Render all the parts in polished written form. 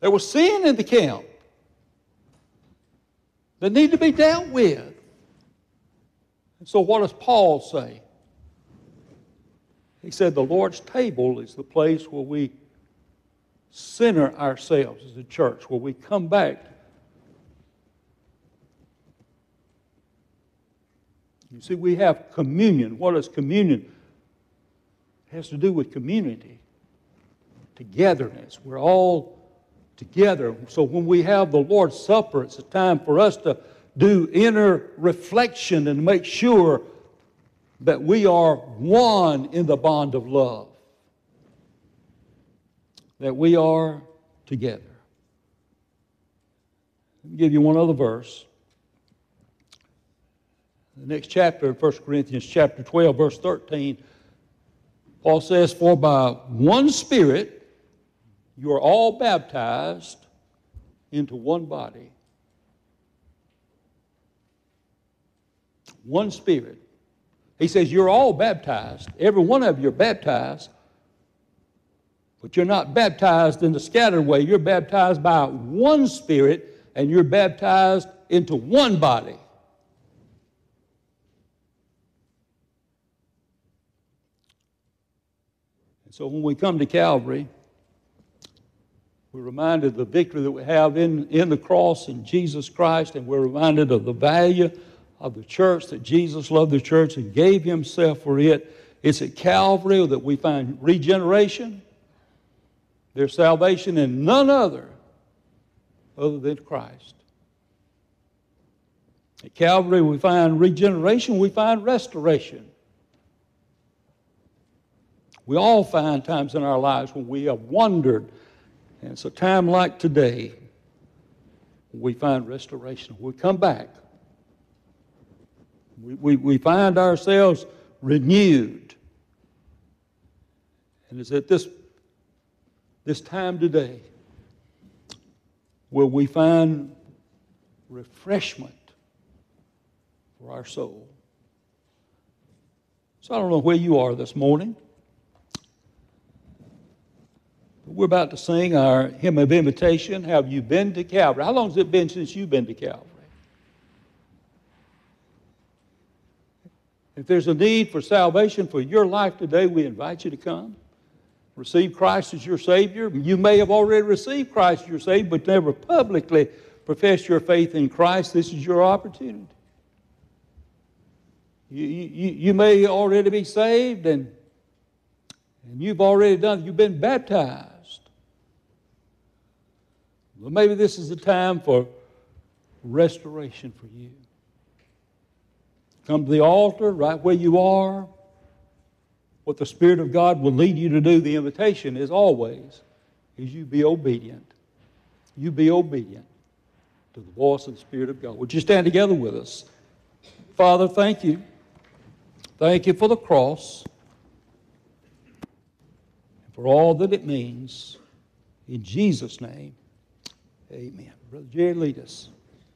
There was sin in the camp that need to be dealt with. And so what does Paul say? He said the Lord's table is the place where we center ourselves as a church, where we come back. You see, we have communion. What is communion? It has to do with community, togetherness. We're all together. So when we have the Lord's Supper, it's a time for us to do inner reflection and make sure that we are one in the bond of love, that we are together. Let me give you one other verse. The next chapter, 1 Corinthians chapter 12, verse 13, Paul says, "For by one Spirit you are all baptized into one body." One Spirit. He says you're all baptized. Every one of you are baptized. But you're not baptized in the scattered way. You're baptized by one Spirit, and you're baptized into one body. And so when we come to Calvary, we're reminded of the victory that we have in the cross in Jesus Christ, and we're reminded of the value of the church, that Jesus loved the church and gave himself for it. It's at Calvary that we find regeneration. There's salvation in none other than Christ. At Calvary we find regeneration, we find restoration. We all find times in our lives when we have wandered, and it's a time like today we find restoration. We come back. We find ourselves renewed. And it's at this time today where we find refreshment for our soul. So I don't know where you are this morning, but we're about to sing our hymn of invitation. Have you been to Calvary? How long has it been since you've been to Calvary? If there's a need for salvation for your life today, we invite you to come. Receive Christ as your Savior. You may have already received Christ as your Savior, but never publicly professed your faith in Christ. This is your opportunity. You may already be saved, and you've already done it. You've been baptized. Well, maybe this is a time for restoration for you. Come to the altar right where you are. What the Spirit of God will lead you to do, the invitation is always, is you be obedient. You be obedient to the voice of the Spirit of God. Would you stand together with us? Father, thank you. Thank you for the cross and for all that it means. In Jesus' name, amen. Brother Jerry, lead us.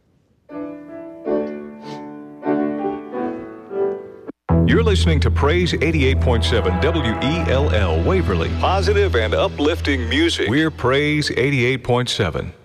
You're listening to Praise 88.7 WELL Waverly. Positive and uplifting music. We're Praise 88.7.